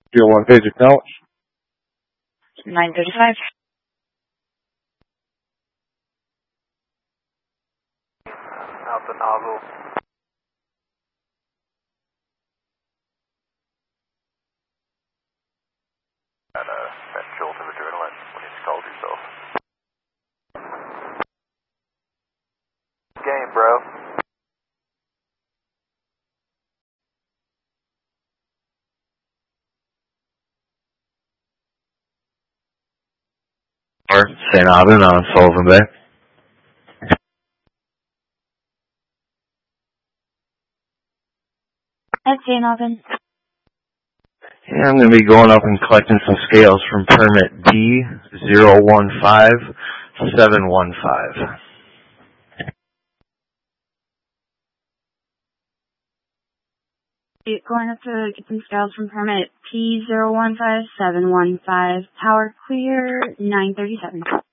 Fuel 1 page acknowledge. 935. Out the nozzle. That jolt of adrenaline when you scald yourself. Game, bro. St. Aubin on Sullivan Bay. At St. Aubin. Yeah, I'm going to be going up and collecting some scales from permit D015715. Going up to get some scales from permit P015715. Power clear, 937.